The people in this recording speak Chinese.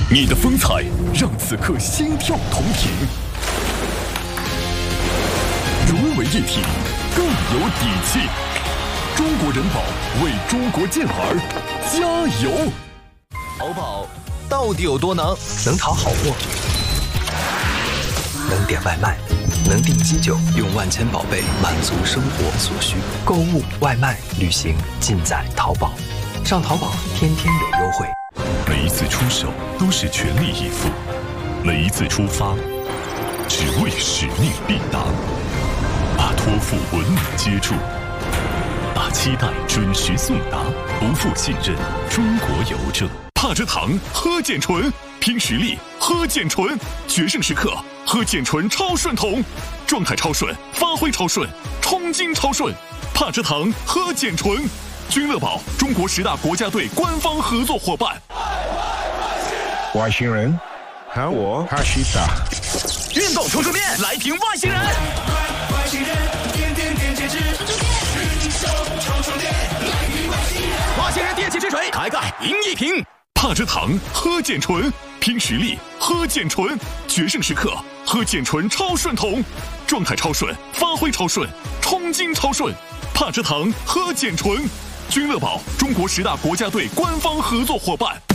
你的风采让此刻心跳同频，融为一体，更有底气。中国人保为中国健儿加油！ 淘宝到底有多能？能淘好货，能点外卖，能订机酒，用万千宝贝满足生活所需。购物、外卖、旅行，尽在淘宝。上淘宝，天天有优惠。 每一次出手都是全力以赴，每一次出发只为使命必达。把托付稳稳接住，把期待准时送达，不负信任。中国邮政。帕蔗糖喝健醇，拼实力喝健醇，决胜时刻喝健醇超顺桶，状态超顺，发挥超顺，冲劲超顺。帕蔗糖喝健醇，君乐宝中国10大国家队官方合作伙伴。 外星人，喊我哈西塔。 运动充电，来瓶外星人。外星人，点点点截止。运手超充电，来瓶外星人。外星人电气之水，开盖赢一瓶。 帕蔗糖喝健醇，拼实力喝健醇，决胜时刻喝健醇超顺桶，状态超顺，发挥超顺，冲劲超顺。帕蔗糖喝健醇，君乐宝中国10大国家队官方合作伙伴。